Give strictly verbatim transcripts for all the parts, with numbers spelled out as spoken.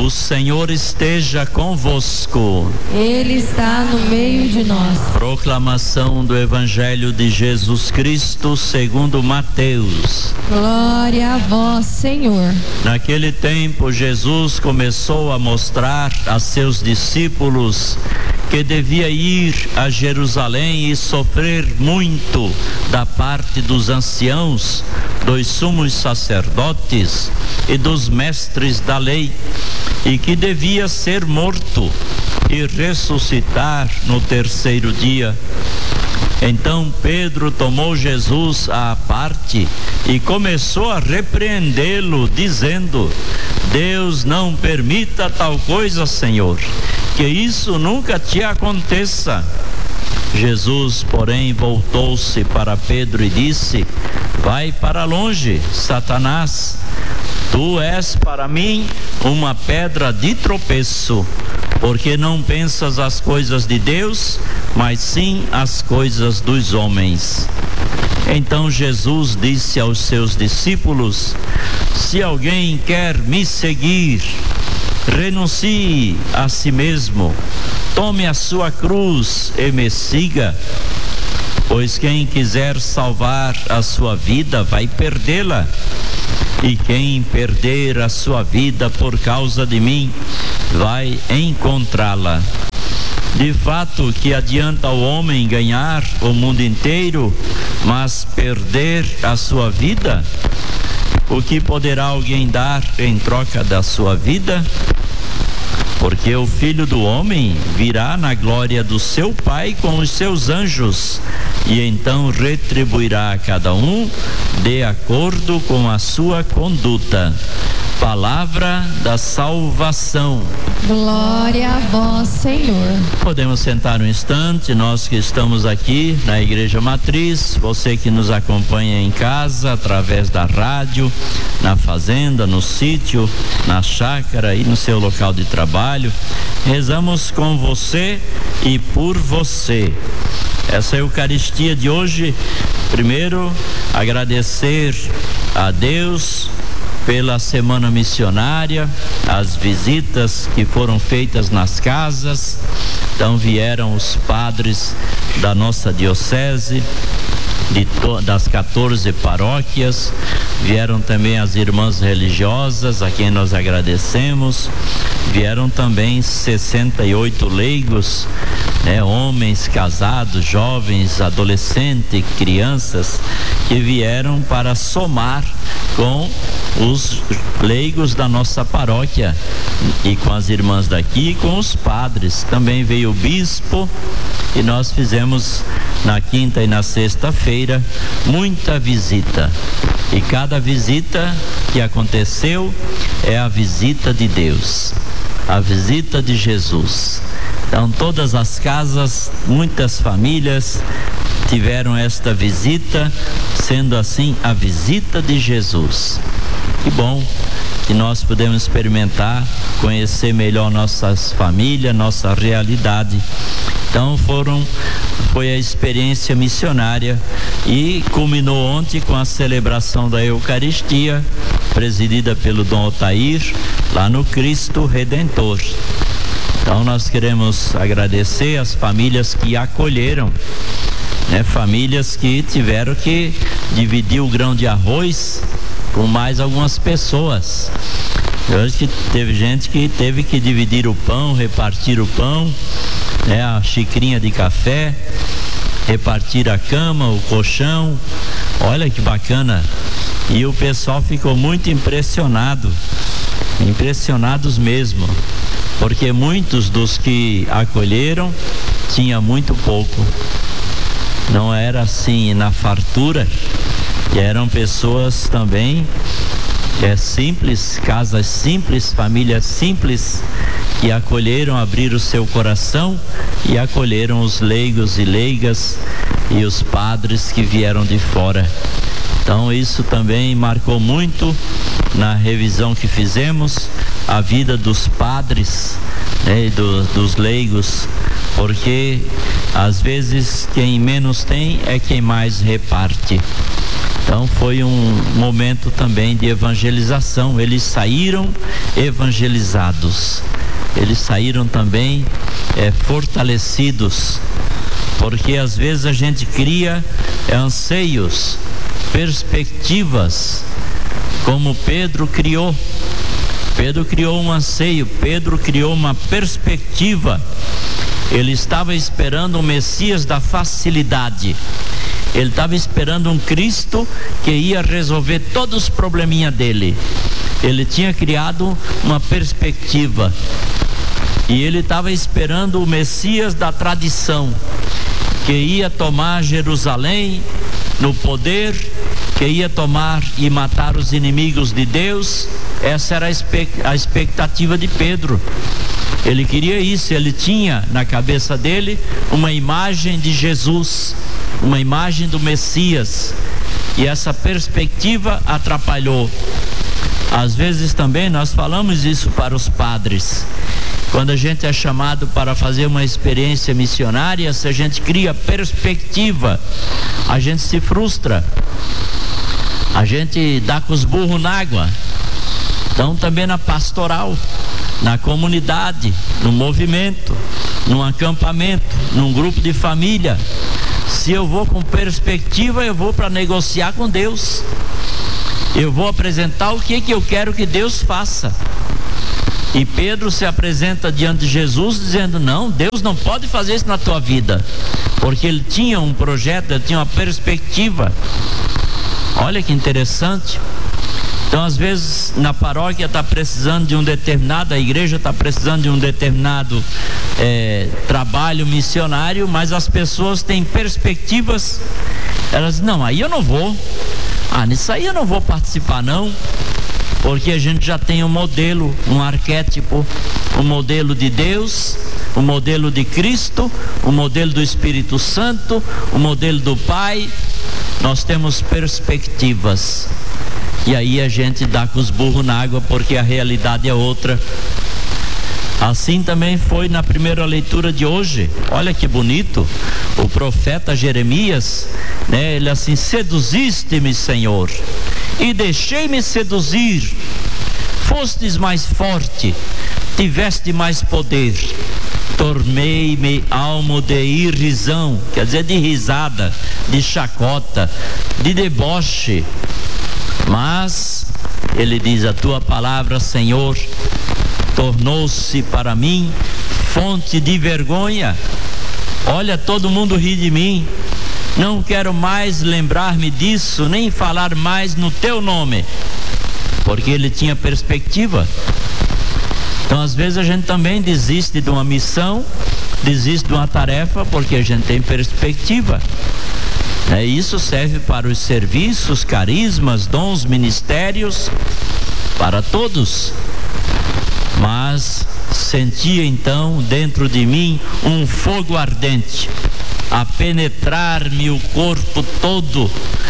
O Senhor esteja convosco. Ele está no meio de nós. Proclamação do Evangelho de Jesus Cristo segundo Mateus. Glória a vós, Senhor. Naquele tempo, Jesus começou a mostrar a seus discípulos que devia ir a Jerusalém e sofrer muito da parte dos anciãos, dos sumos sacerdotes e dos mestres da lei, e que devia ser morto e ressuscitar no terceiro dia. Então Pedro tomou Jesus à parte e começou a repreendê-lo, dizendo: Deus não permita tal coisa, Senhor, que isso nunca te aconteça. Jesus, porém, voltou-se para Pedro e disse: Vai para longe, Satanás. Tu és para mim uma pedra de tropeço, porque não pensas as coisas de Deus, mas sim as coisas dos homens. Então Jesus disse aos seus discípulos: Se alguém quer me seguir, renuncie a si mesmo, tome a sua cruz e me siga. Pois quem quiser salvar a sua vida vai perdê-la, e quem perder a sua vida por causa de mim vai encontrá-la. De fato, que adianta o homem ganhar o mundo inteiro, mas perder a sua vida? O que poderá alguém dar em troca da sua vida? Porque o Filho do Homem virá na glória do seu Pai com os seus anjos, e então retribuirá a cada um de acordo com a sua conduta. Palavra da salvação. Glória a vós, Senhor. Podemos sentar um instante, nós que estamos aqui na Igreja Matriz, você que nos acompanha em casa, através da rádio, na fazenda, no sítio, na chácara e no seu local de trabalho. Rezamos com você e por você. Essa Eucaristia de hoje, primeiro, agradecer a Deus pela semana missionária, as visitas que foram feitas nas casas. Então vieram os padres da nossa diocese, de to, das quatorze paróquias, vieram também as irmãs religiosas, a quem nós agradecemos, vieram também sessenta e oito leigos, né, homens casados, jovens, adolescentes, crianças, que vieram para somar com os leigos da nossa paróquia e com as irmãs daqui e com os padres. Também veio o bispo e nós fizemos na quinta e na sexta-feira muita visita, e cada visita que aconteceu é a visita de Deus, a visita de Jesus. Então todas as casas, muitas famílias tiveram esta visita, sendo assim a visita de Jesus. Que bom que nós podemos experimentar, conhecer melhor nossas famílias, nossa realidade. Então foram, foi a experiência missionária, e culminou ontem com a celebração da Eucaristia, presidida pelo Dom Otair, lá no Cristo Redentor. Então nós queremos agradecer as famílias que acolheram, né? Famílias que tiveram que dividir o grão de arroz com mais algumas pessoas. Hoje que teve gente que teve que dividir o pão, repartir o pão, né? A xicrinha de café, repartir a cama, o colchão. Olha que bacana. E o pessoal ficou muito impressionado, impressionados mesmo, porque muitos dos que acolheram tinha muito pouco. Não era assim na fartura, e eram pessoas também é simples, casas simples, famílias simples, que acolheram, abriram o seu coração e acolheram os leigos e leigas e os padres que vieram de fora. Então isso também marcou muito na revisão que fizemos, a vida dos padres, né, e do, dos leigos, porque às vezes quem menos tem é quem mais reparte. Então foi um momento também de evangelização. Eles saíram evangelizados. Eles saíram também é, fortalecidos, porque às vezes a gente cria é, anseios, perspectivas, como Pedro criou. Pedro criou um anseio, Pedro criou uma perspectiva. Ele estava esperando o Messias da facilidade. Ele estava esperando um Cristo que ia resolver todos os probleminhas dele. Ele tinha criado uma perspectiva. E ele estava esperando o Messias da tradição, que ia tomar Jerusalém no poder, que ia tomar e matar os inimigos de Deus. Essa era a expectativa de Pedro. Ele queria isso, ele tinha na cabeça dele uma imagem de Jesus, uma imagem do Messias, e essa perspectiva atrapalhou. Às vezes também nós falamos isso para os padres. Quando a gente é chamado para fazer uma experiência missionária, se a gente cria perspectiva, a gente se frustra, a gente dá com os burros na água. Então também na pastoral, na comunidade, no movimento, num acampamento, num grupo de família, se eu vou com perspectiva, eu vou para negociar com Deus. Eu vou apresentar o que que eu quero que Deus faça. E Pedro se apresenta diante de Jesus dizendo: não, Deus não pode fazer isso na tua vida, porque ele tinha um projeto, ele tinha uma perspectiva. Olha que interessante. Então às vezes na paróquia está precisando de um determinado, a igreja está precisando de um determinado é, trabalho missionário, mas as pessoas têm perspectivas. Elas dizem: não, aí eu não vou, ah, nisso aí eu não vou participar não, porque a gente já tem um modelo, um arquétipo, um modelo de Deus, um modelo de Cristo, um modelo do Espírito Santo, um modelo do Pai. Nós temos perspectivas, e aí a gente dá com os burros na água, porque a realidade é outra. Assim também foi na primeira leitura de hoje. Olha que bonito, o profeta Jeremias, né, ele assim: seduziste-me, Senhor, e deixei-me seduzir, fostes mais forte, tiveste mais poder, tornei-me almo de irrisão, quer dizer, de risada, de chacota, de deboche. Mas ele diz: a tua palavra, Senhor, tornou-se para mim fonte de vergonha. Olha, todo mundo ri de mim, não quero mais lembrar-me disso, nem falar mais no teu nome, porque ele tinha perspectiva. Então às vezes a gente também desiste de uma missão, desiste de uma tarefa, porque a gente tem perspectiva. É, isso serve para os serviços, carismas, dons, ministérios, para todos. Mas sentia então dentro de mim um fogo ardente, a penetrar-me o corpo todo.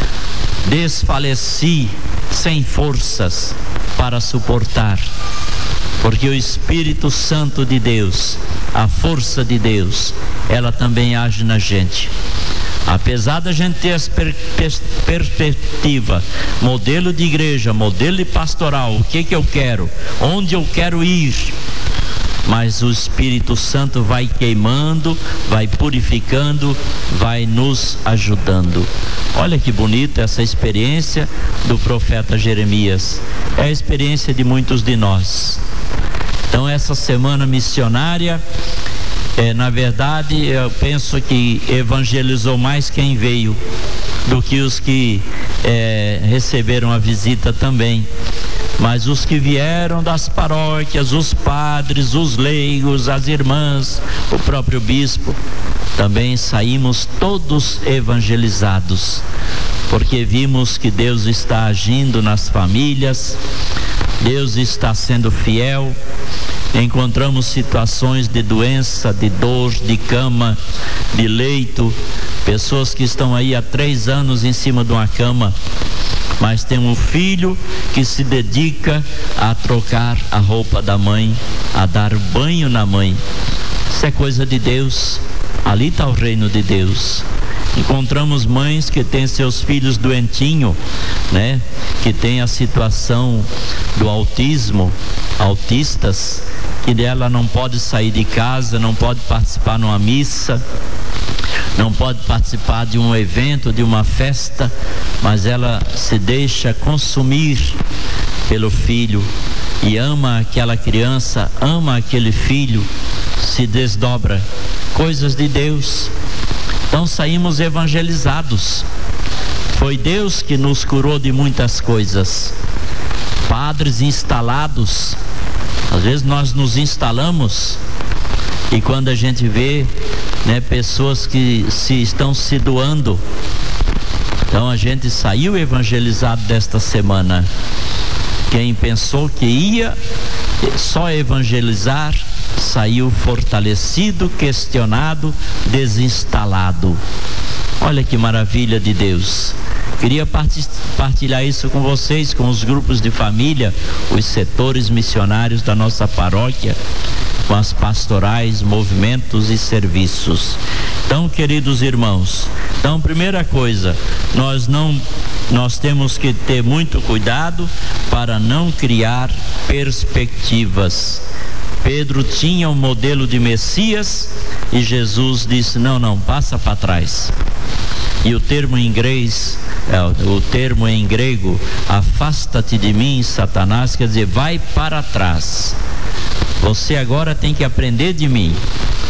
Desfaleci, sem forças para suportar, porque o Espírito Santo de Deus, a força de Deus, ela também age na gente. Apesar da gente ter essa per per perspectiva, modelo de igreja, modelo de pastoral, o que que eu quero, onde eu quero ir, mas o Espírito Santo vai queimando, vai purificando, vai nos ajudando. Olha que bonita essa experiência do profeta Jeremias. É a experiência de muitos de nós. Então essa semana missionária, É, na verdade, eu penso que evangelizou mais quem veio do que os que é, receberam a visita também. Mas os que vieram das paróquias, os padres, os leigos, as irmãs, o próprio bispo, também saímos todos evangelizados, porque vimos que Deus está agindo nas famílias, Deus está sendo fiel. Encontramos situações de doença, de dor, de cama, de leito, pessoas que estão aí há três anos em cima de uma cama, mas tem um filho que se dedica a trocar a roupa da mãe, a dar banho na mãe. Isso é coisa de Deus. Ali está o reino de Deus. Encontramos mães que têm seus filhos doentinhos, né? Que tem a situação do autismo, autistas, que dela não pode sair de casa, não pode participar numa missa, não pode participar de um evento, de uma festa, mas ela se deixa consumir pelo filho e ama aquela criança, ama aquele filho, se desdobra. Coisas de Deus. Então saímos evangelizados. Foi Deus que nos curou de muitas coisas. Padres instalados. Às vezes nós nos instalamos e quando a gente vê, né, pessoas que se estão se doando. Então a gente saiu evangelizado desta semana. Quem pensou que ia só evangelizar, saiu fortalecido, questionado, desinstalado. Olha que maravilha de Deus. Queria partilhar isso com vocês, com os grupos de família, os setores missionários da nossa paróquia, com as pastorais, movimentos e serviços. Então, queridos irmãos, então, primeira coisa, nós não nós temos que ter muito cuidado para não criar perspectivas. Pedro tinha um modelo de Messias e Jesus disse: não, não, passa para trás. E o termo em inglês, é, o termo em grego, afasta-te de mim, Satanás, quer dizer, vai para trás. Você agora tem que aprender de mim.